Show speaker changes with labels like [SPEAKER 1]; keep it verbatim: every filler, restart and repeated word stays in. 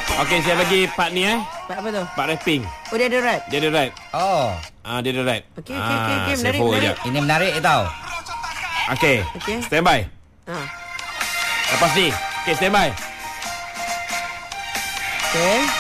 [SPEAKER 1] Okey, saya bagi part ni eh.
[SPEAKER 2] Part apa tu?
[SPEAKER 1] Part rapping.
[SPEAKER 2] Oh, dia ada rap.
[SPEAKER 1] Dia ada rap.
[SPEAKER 3] Oh,
[SPEAKER 1] Ah, dia ada rap.
[SPEAKER 2] Okey, okey, okey, okey.
[SPEAKER 1] saya
[SPEAKER 2] Menarik,
[SPEAKER 1] forward
[SPEAKER 2] menarik.
[SPEAKER 1] jap.
[SPEAKER 3] ini menarik tau.
[SPEAKER 1] Okey.
[SPEAKER 2] Okey.
[SPEAKER 1] Stand by.
[SPEAKER 2] Ha.
[SPEAKER 1] Lepas ni. Okey, stand by.
[SPEAKER 2] Okey.